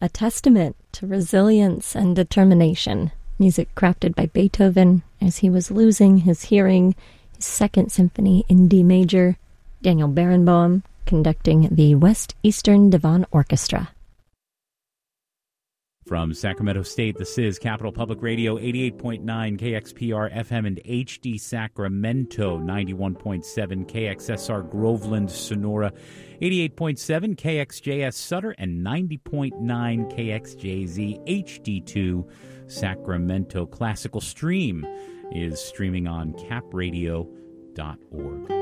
a testament to resilience and determination. Music crafted by Beethoven as he was losing his hearing, his Second Symphony in D major. Daniel Barenboim conducting the West Eastern Divan Orchestra. From Sacramento State, this is Capital Public Radio, 88.9 KXPR FM and HD Sacramento, 91.7 KXSR Groveland, Sonora, 88.7 KXJS Sutter, and 90.9 KXJZ HD2 Sacramento. Classical Stream is streaming on capradio.org.